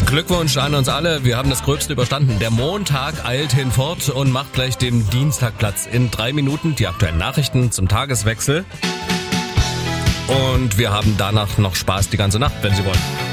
Glückwunsch an uns alle, wir haben das Gröbste überstanden. Der Montag eilt hinfort und macht gleich dem Dienstag Platz. In 3 Minuten die aktuellen Nachrichten zum Tageswechsel. Und wir haben danach noch Spaß die ganze Nacht, wenn Sie wollen.